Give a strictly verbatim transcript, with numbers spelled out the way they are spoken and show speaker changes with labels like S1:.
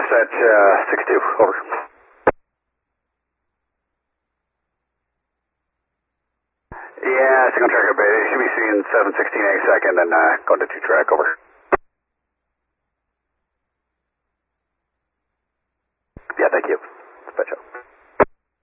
S1: Wasatch uh, six two, over. Yeah, single track bay. Should be seeing seven sixteen a second, then uh, going to two track, over. Yeah, thank you. Dispatch out.